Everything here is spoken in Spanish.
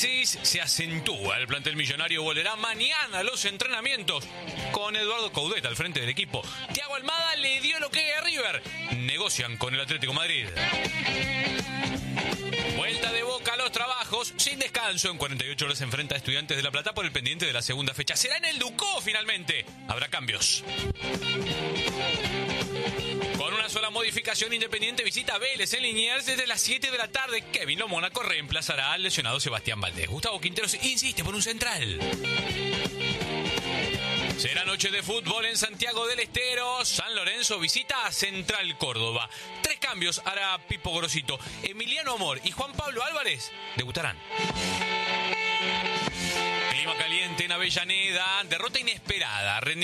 crisis se acentúa. El plantel millonario volverá mañana a los entrenamientos con Eduardo Coudet al frente del equipo. Thiago Almada le dio el ok a River. Negocian con el Atlético Madrid. Vuelta de Boca a los trabajos, sin descanso. En 48 horas se enfrenta a Estudiantes de La Plata por el pendiente de la segunda fecha. Será en el Ducó finalmente. Habrá cambios. Con una sola modificación, Independiente visita a Vélez en Liniers desde las 7 de la tarde. Kevin Lo Mónaco reemplazará al lesionado Sebastián Valdés. Gustavo Quinteros insiste por un central. Será noche de fútbol en Santiago del Estero. San Lorenzo visita a Central Córdoba. 3 cambios hará Pipo Grosito. Emiliano Amor y Juan Pablo Álvarez debutarán. Clima caliente en Avellaneda. Derrota inesperada.